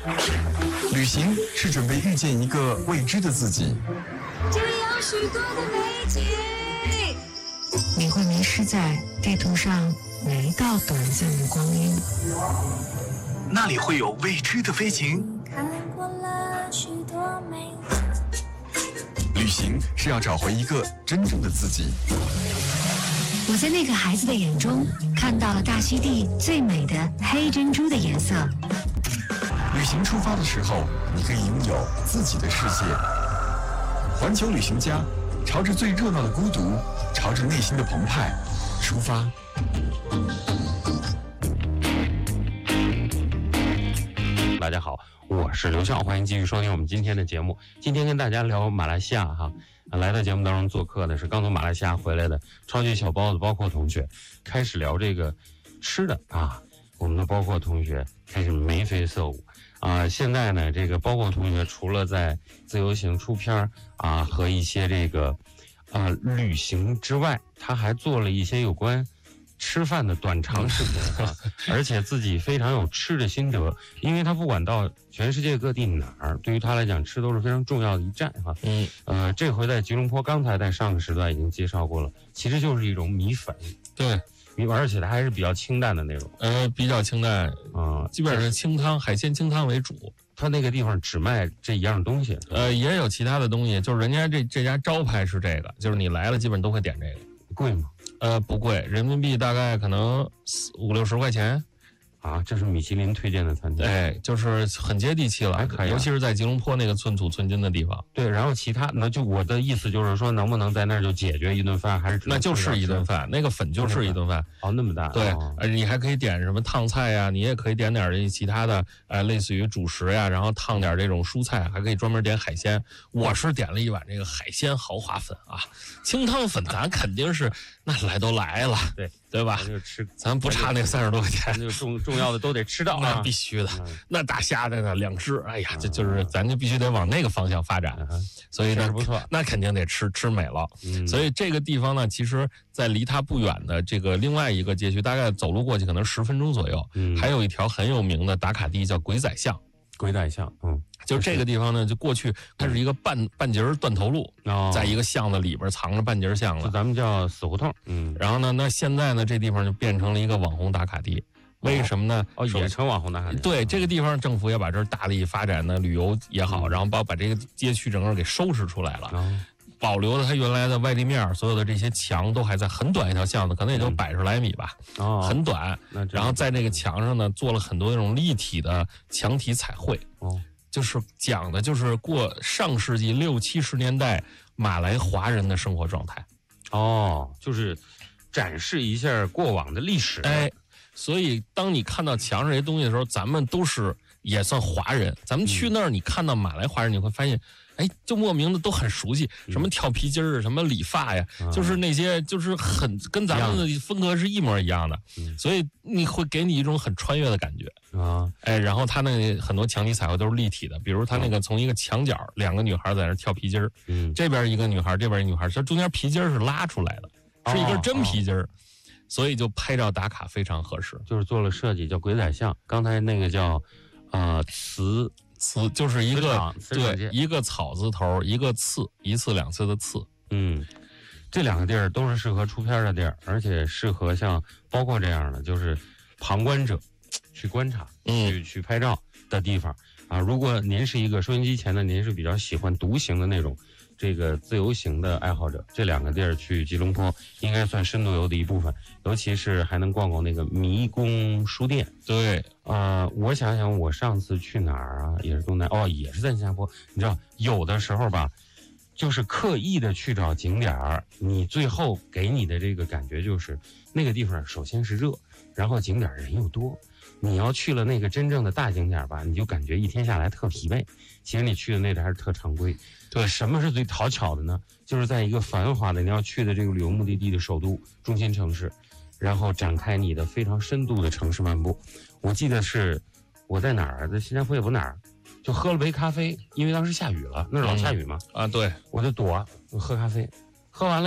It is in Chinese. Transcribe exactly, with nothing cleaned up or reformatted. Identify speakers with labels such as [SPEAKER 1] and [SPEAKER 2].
[SPEAKER 1] 旅行是准备遇见一个未知的自己。
[SPEAKER 2] 这里有许多的美景，
[SPEAKER 3] 你会迷失在地图上每一道短暂的光阴。
[SPEAKER 1] 那里会有未知的飞行。
[SPEAKER 2] 看过了许多美景。
[SPEAKER 1] 旅行是要找回一个真正的自己。
[SPEAKER 3] 我在那个孩子的眼中看到了大溪地最美的黑珍珠的颜色。
[SPEAKER 1] 旅行出发的时候，你可以拥有自己的世界。环球旅行家，朝着最热闹的孤独，朝着内心的澎湃出发。
[SPEAKER 4] 大家好，我是刘笑，欢迎继续收听我们今天的节目。今天跟大家聊马来西亚哈，来到节目当中做客的是刚从马来西亚回来的超级小包子包括同学，开始聊这个吃的啊。我们的包括同学开始眉飞色舞啊！现在呢，这个包括同学除了在自由行出片啊和一些这个啊旅行之外，他还做了一些有关吃饭的短长视频啊，而且自己非常有吃的心得，因为他不管到全世界各地哪儿，对于他来讲吃都是非常重要的一站哈。嗯，呃，这回在吉隆坡，刚才在上个时段已经介绍过了，其实就是一种米粉。
[SPEAKER 5] 对。
[SPEAKER 4] 而且它还是比较清淡的那种，
[SPEAKER 5] 呃，比较清淡
[SPEAKER 4] 啊、嗯，
[SPEAKER 5] 基本上是清汤、海鲜清汤为主。
[SPEAKER 4] 它那个地方只卖这一样东西，
[SPEAKER 5] 呃，也有其他的东西，就是人家这这家招牌是这个，就是你来了基本都会点这个。
[SPEAKER 4] 贵吗？
[SPEAKER 5] 呃，不贵，人民币大概可能五六十块钱。
[SPEAKER 4] 啊，这是米其林推荐的餐厅，
[SPEAKER 5] 哎，就是很接地气了，
[SPEAKER 4] 还可以、啊，
[SPEAKER 5] 尤其是在吉隆坡那个寸土寸金的地方。
[SPEAKER 4] 对，然后其他那就我的意思就是说，能不能在那儿就解决一顿饭，还是
[SPEAKER 5] 那就是一顿饭，那个粉就是一顿饭。
[SPEAKER 4] 哦，那么大。
[SPEAKER 5] 对，
[SPEAKER 4] 哦、
[SPEAKER 5] 呃，你还可以点什么烫菜呀，你也可以点点其他的，呃，类似于主食呀，然后烫点这种蔬菜，还可以专门点海鲜。我是点了一碗这个海鲜豪华粉啊，清汤粉咱肯定是那来都来了，
[SPEAKER 4] 对
[SPEAKER 5] 对吧？
[SPEAKER 4] 就吃，
[SPEAKER 5] 咱不差那三十多块钱，
[SPEAKER 4] 就重重要的都得吃到、啊，
[SPEAKER 5] 那必须的。嗯、那大虾的呢，两只，哎呀，这就是咱就必须得往那个方向发展。嗯、所以呢，
[SPEAKER 4] 不错，
[SPEAKER 5] 那肯定得吃吃美了。
[SPEAKER 4] 嗯、
[SPEAKER 5] 所以这个地方呢，其实在离它不远的这个另外一个街区，大概走路过去可能十分钟左右，嗯、还有一条很有名的打卡地叫鬼仔巷。
[SPEAKER 4] 鬼仔巷，嗯，
[SPEAKER 5] 就这个地方呢，就过去它是一个半半截断头路，
[SPEAKER 4] 哦，
[SPEAKER 5] 在一个巷子里边藏着半截巷子，
[SPEAKER 4] 就咱们叫死胡同。嗯，
[SPEAKER 5] 然后呢，那现在呢，这地方就变成了一个网红打卡地。为什么呢？
[SPEAKER 4] 哦，也成网红打卡地。
[SPEAKER 5] 对，这个地方政府也把这儿大力发展呢，旅游也好，
[SPEAKER 4] 嗯、
[SPEAKER 5] 然后把把这个街区整个给收拾出来了。
[SPEAKER 4] 哦，
[SPEAKER 5] 保留了它原来的外立面，所有的这些墙都还在，很短一条巷子，可能也就百十来米吧，
[SPEAKER 4] 哦，
[SPEAKER 5] 很短。然后在这个墙上呢，做了很多那种立体的墙体彩绘，
[SPEAKER 4] 哦，
[SPEAKER 5] 就是讲的就是过上世纪六七十年代马来华人的生活状态，
[SPEAKER 4] 哦，就是展示一下过往的历史。
[SPEAKER 5] 哎，所以当你看到墙上这些东西的时候，咱们都是也算华人，咱们去那儿你看到马来华人，你会发现。哎，就莫名的都很熟悉，什么跳皮筋儿，什么理发呀，嗯、就是那些就是很跟咱们的风格是一模一样的，
[SPEAKER 4] 嗯、
[SPEAKER 5] 所以你会给你一种很穿越的感觉
[SPEAKER 4] 啊！
[SPEAKER 5] 哎，然后他那很多墙体彩绘都是立体的，比如他那个从一个墙角，两个女孩在那跳皮筋儿，
[SPEAKER 4] 嗯，
[SPEAKER 5] 这边一个女孩，这边一个女孩，这中间皮筋儿是拉出来的，
[SPEAKER 4] 哦、
[SPEAKER 5] 是一根真皮筋儿，哦、所以就拍照打卡非常合适，
[SPEAKER 4] 就是做了设计叫鬼仔巷，刚才那个叫啊词。
[SPEAKER 5] 词就是一个对一个草字头，一个次，一次两次的次。
[SPEAKER 4] 嗯，这两个地儿都是适合出片的地儿，而且适合像包括这样的，就是旁观者去观察、
[SPEAKER 5] 嗯、
[SPEAKER 4] 去去拍照的地方啊。如果您是一个收音机前的，您是比较喜欢独行的那种。这个自由行的爱好者，这两个地儿去吉隆坡应该算深度游的一部分，尤其是还能逛逛那个迷宫书店。
[SPEAKER 5] 对，
[SPEAKER 4] 呃，我想想，我上次去哪儿啊？也是东南，哦，也是在新加坡。你知道，有的时候吧，就是刻意的去找景点儿，你最后给你的这个感觉就是那个地方首先是热，然后景点人又多。你要去了那个真正的大景点吧，你就感觉一天下来特疲惫。其实你去的那个还是特常规。对，什么是最讨巧的呢？就是在一个繁华的你要去的这个旅游目的地的首都中心城市，然后展开你的非常深度的城市漫步。我记得是我在哪儿，在新加坡也不哪儿，就喝了杯咖啡，因为当时下雨了，那儿老下雨嘛。
[SPEAKER 5] 嗯、啊，对，
[SPEAKER 4] 我就躲喝咖啡，喝完了。